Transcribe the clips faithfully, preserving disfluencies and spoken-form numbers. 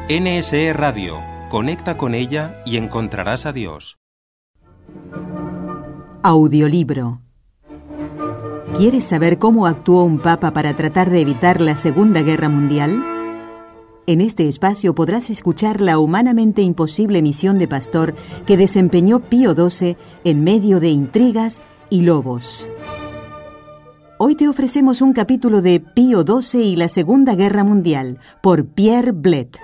N S E Radio. Conecta con ella y encontrarás a Dios. Audiolibro. ¿Quieres saber cómo actuó un papa para tratar de evitar la Segunda Guerra Mundial? En este espacio podrás escuchar la humanamente imposible misión de pastor que desempeñó Pío doce en medio de intrigas y lobos. Hoy te ofrecemos un capítulo de Pío doce y la Segunda Guerra Mundial, por Pierre Blett.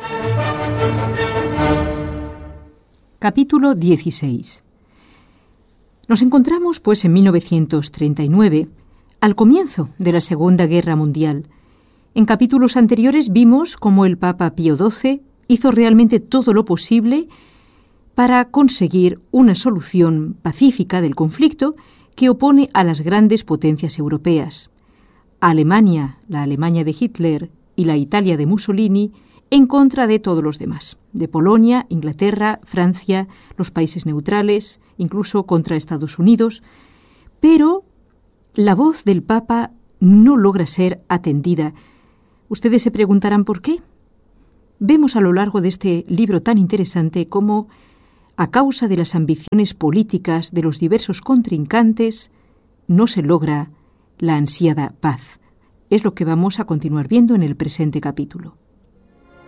Capítulo dieciséis. Nos encontramos, pues, en mil novecientos treinta y nueve, al comienzo de la Segunda Guerra Mundial. En capítulos anteriores vimos cómo el Papa Pío doce hizo realmente todo lo posible para conseguir una solución pacífica del conflicto que opone a las grandes potencias europeas, a Alemania, la Alemania de Hitler y la Italia de Mussolini, en contra de todos los demás, de Polonia, Inglaterra, Francia, los países neutrales, incluso contra Estados Unidos. Pero la voz del Papa no logra ser atendida. Ustedes se preguntarán por qué. Vemos a lo largo de este libro tan interesante cómo, a causa de las ambiciones políticas de los diversos contrincantes, no se logra la ansiada paz. Es lo que vamos a continuar viendo en el presente capítulo.